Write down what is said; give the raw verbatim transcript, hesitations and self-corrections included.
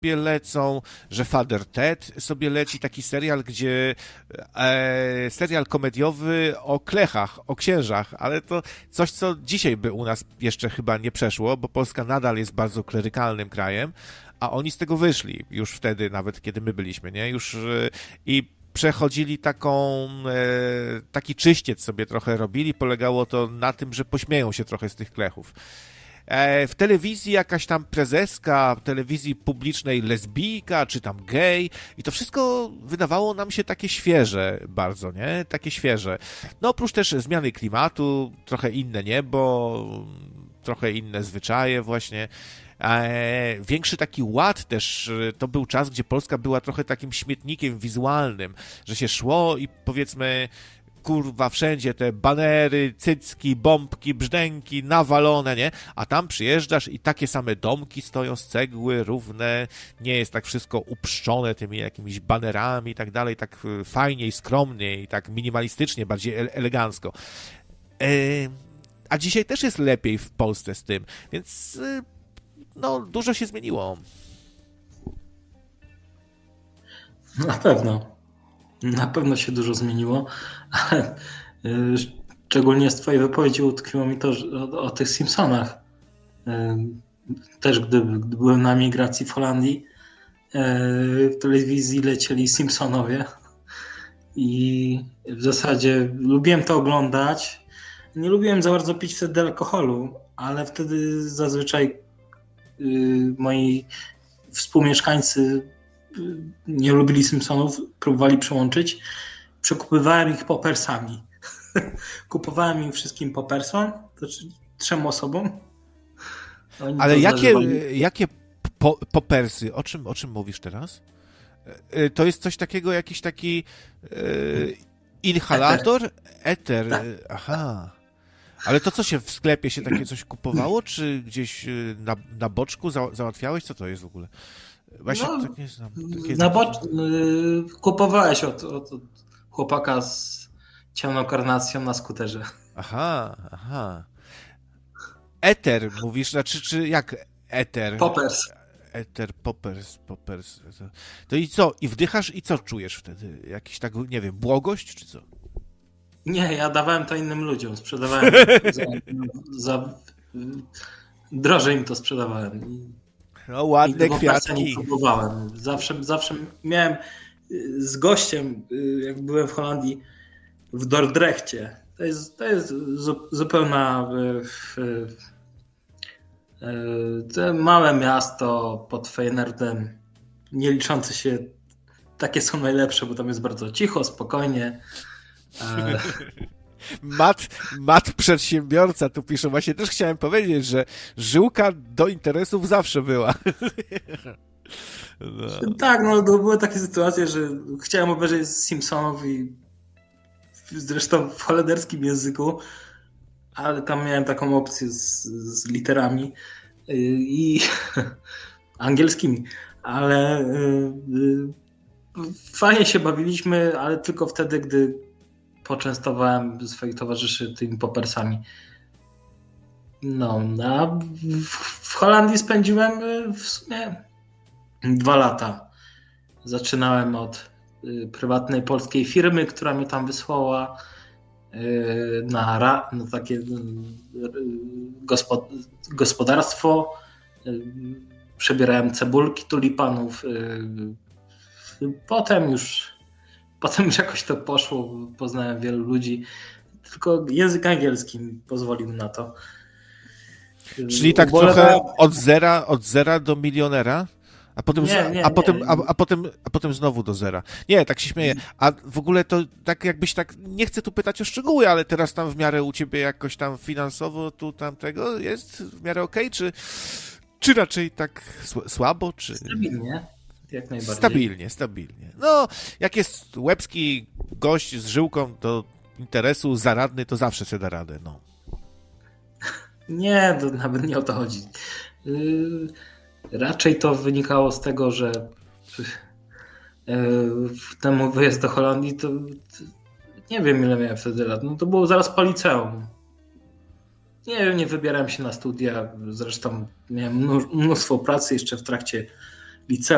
lecą, że Father Ted sobie leci, taki serial, gdzie e, serial komediowy o klechach, o księżach, ale to coś, co dzisiaj by u nas jeszcze chyba nie przeszło, bo Polska nadal jest bardzo klerykalnym krajem, a oni z tego wyszli już wtedy, nawet kiedy my byliśmy, nie? Już e, i przechodzili taką, e, taki czyściec sobie trochę robili, polegało to na tym, że pośmieją się trochę z tych klechów. W telewizji jakaś tam prezeska telewizji publicznej lesbijka, czy tam gej i to wszystko wydawało nam się takie świeże bardzo, nie? Takie świeże. No oprócz też zmiany klimatu, trochę inne niebo, trochę inne zwyczaje właśnie. E, większy taki ład też, to był czas, gdzie Polska była trochę takim śmietnikiem wizualnym, że się szło i powiedzmy kurwa, wszędzie te banery, cycki, bombki, brzdęki, nawalone, nie? A tam przyjeżdżasz i takie same domki stoją z cegły, równe, nie jest tak wszystko uprzczone tymi jakimiś banerami i tak dalej, tak fajniej, skromniej, tak minimalistycznie, bardziej ele- elegancko. E, a dzisiaj też jest lepiej w Polsce z tym, więc e, no, dużo się zmieniło. Na pewno. Na pewno się dużo zmieniło, ale szczególnie z twojej wypowiedzi utkwiło mi to że o, o tych Simpsonach. Też gdy, gdy byłem na migracji w Holandii, w telewizji lecieli Simpsonowie i w zasadzie lubiłem to oglądać. Nie lubiłem za bardzo pić wtedy alkoholu, ale wtedy zazwyczaj moi współmieszkańcy nie lubili Simpsonów, próbowali przełączyć. Przekupywałem ich popersami. Kupowałem im wszystkim popersom, to znaczy trzem osobom. Oni Ale jakie, jakie po, popersy? O czym, o czym mówisz teraz? To jest coś takiego, jakiś taki e, inhalator? Eter. Eter. Tak. Aha. Ale to co się w sklepie się takie coś kupowało? Czy gdzieś na, na boczku za, załatwiałeś? Co to jest w ogóle? Właśnie no, tak nie znam. Takie... Na bocz... Kupowałeś od, od, od chłopaka z ciemną karnacją na skuterze. Aha, aha. Eter mówisz, znaczy czy jak eter? Poppers. Eter, poppers, poppers. To, to i co? I wdychasz i co czujesz wtedy? Jakiś tak, nie wiem, błogość czy co? Nie, ja dawałem to innym ludziom. Sprzedawałem za, za... Drożej im to sprzedawałem. No ładne kwiatki. Zawsze, zawsze miałem z gościem, jak byłem w Holandii, w Dordrechcie. To jest, to jest zupełna to małe miasto pod Feyenoordem, nie liczące się, takie są najlepsze, bo tam jest bardzo cicho, spokojnie. Mat, mat przedsiębiorca, tu piszą. Właśnie też chciałem powiedzieć, że żyłka do interesów zawsze była. No. Tak, no to były takie sytuacje, że chciałem obejrzeć Simpsonów i zresztą w holenderskim języku, ale tam miałem taką opcję z, z literami i angielskimi, ale fajnie się bawiliśmy, ale tylko wtedy, gdy poczęstowałem swoich towarzyszy tymi popersami. No, a w Holandii spędziłem w sumie dwa lata. Zaczynałem od prywatnej polskiej firmy, która mnie tam wysłała na, na takie gospodarstwo. Przebierałem cebulki tulipanów. Potem już Potem już jakoś to poszło, poznałem wielu ludzi, tylko język angielski mi pozwolił na to. Czyli tak Ubolewa... trochę od zera, od zera do milionera? A potem, nie, nie, a, potem, nie. A, a, potem, a potem znowu do zera. Nie, tak się śmieję. A w ogóle to tak jakbyś tak, nie chcę tu pytać o szczegóły, ale teraz tam w miarę u ciebie jakoś tam finansowo tu tamtego jest w miarę okej, okay? czy, czy raczej tak słabo? Czy... Stabilnie. Jak najbardziej. Stabilnie, stabilnie. No, jak jest łebski gość z żyłką do interesu zaradny, to zawsze się da radę, no. Nie, to nawet nie o to chodzi. Yy, raczej to wynikało z tego, że yy, temu wyjazd do Holandii to, to nie wiem ile miałem wtedy lat. No to było zaraz po liceum. Nie wiem, nie wybierałem się na studia. Zresztą miałem mnóstwo pracy jeszcze w trakcie liceum.